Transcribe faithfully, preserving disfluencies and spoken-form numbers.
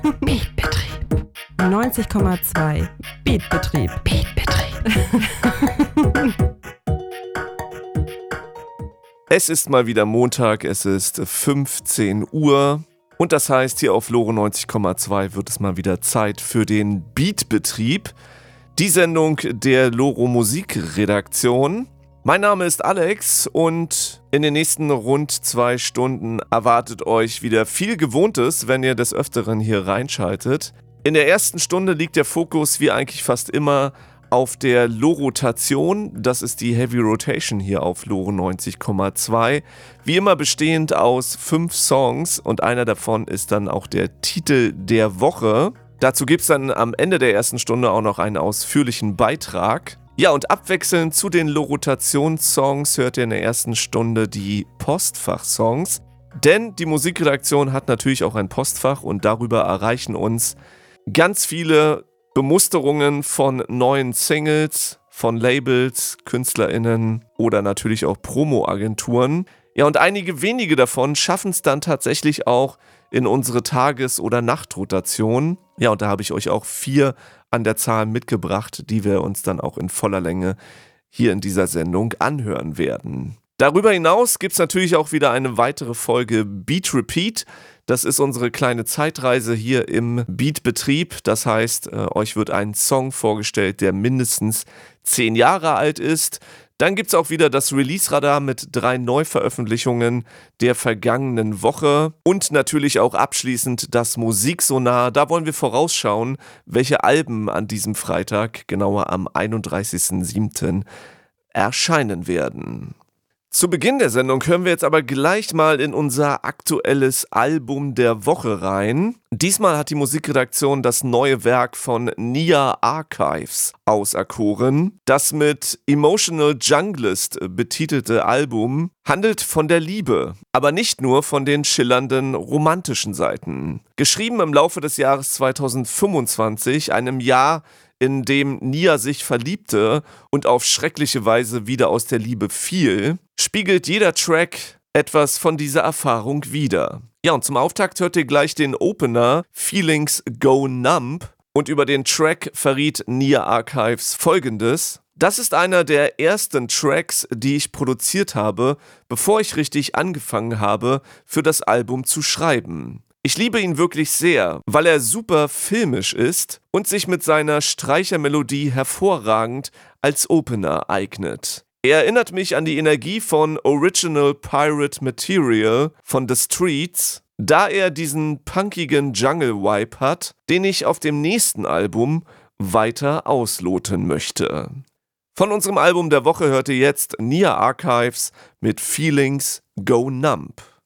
Beatbetrieb. neunzig Komma zwei Beatbetrieb. Beatbetrieb. Es ist mal wieder Montag, es ist fünfzehn Uhr und das heißt, hier auf Lore neunzig Komma zwei wird es mal wieder Zeit für den Beatbetrieb, die Sendung der Loro Musikredaktion. Mein Name ist Alex und in den nächsten rund zwei Stunden erwartet euch wieder viel Gewohntes, wenn ihr des Öfteren hier reinschaltet. In der ersten Stunde liegt der Fokus wie eigentlich fast immer auf der Lorotation. Das ist die Heavy Rotation hier auf Lore neunzig Komma zwei. Wie immer bestehend aus fünf Songs und einer davon ist dann auch der Titel der Woche. Dazu gibt es dann am Ende der ersten Stunde auch noch einen ausführlichen Beitrag. Ja, und abwechselnd zu den Lorotationssongs hört ihr in der ersten Stunde die Postfach-Songs. Denn die Musikredaktion hat natürlich auch ein Postfach und darüber erreichen uns ganz viele Bemusterungen von neuen Singles, von Labels, KünstlerInnen oder natürlich auch Promo-Agenturen. Ja, und einige wenige davon schaffen es dann tatsächlich auch in unsere Tages- oder Nachtrotation. Ja, und da habe ich euch auch vier an der Zahl mitgebracht, die wir uns dann auch in voller Länge hier in dieser Sendung anhören werden. Darüber hinaus gibt es natürlich auch wieder eine weitere Folge Beat Repeat. Das ist unsere kleine Zeitreise hier im Beatbetrieb. Das heißt, äh, euch wird ein Song vorgestellt, der mindestens zehn Jahre alt ist. Dann gibt es auch wieder das Release-Radar mit drei Neuveröffentlichungen der vergangenen Woche. Und natürlich auch abschließend das Musiksonar. Da wollen wir vorausschauen, welche Alben an diesem Freitag, genauer am einunddreißigsten siebten erscheinen werden. Zu Beginn der Sendung hören wir jetzt aber gleich mal in unser aktuelles Album der Woche rein. Diesmal hat die Musikredaktion das neue Werk von Nia Archives auserkoren. Das mit Emotional Junglist betitelte Album handelt von der Liebe, aber nicht nur von den schillernden romantischen Seiten. Geschrieben im Laufe des Jahres zweitausendfünfundzwanzig, einem Jahr, in dem Nia sich verliebte und auf schreckliche Weise wieder aus der Liebe fiel, spiegelt jeder Track etwas von dieser Erfahrung wider. Ja, und zum Auftakt hört ihr gleich den Opener Feelings Go Numb und über den Track verriet Nia Archives Folgendes: Das ist einer der ersten Tracks, die ich produziert habe, bevor ich richtig angefangen habe, für das Album zu schreiben. Ich liebe ihn wirklich sehr, weil er super filmisch ist und sich mit seiner Streichermelodie hervorragend als Opener eignet. Er erinnert mich an die Energie von Original Pirate Material von The Streets, da er diesen punkigen Jungle-Vibe hat, den ich auf dem nächsten Album weiter ausloten möchte. Von unserem Album der Woche hört ihr jetzt Nia Archives mit Feelings Go Numb.